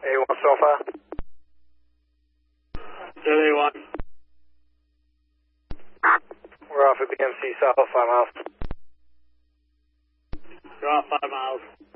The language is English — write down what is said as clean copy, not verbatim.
A1 so far. 71. We're off at BMC south, 5 miles. You're off 5 miles.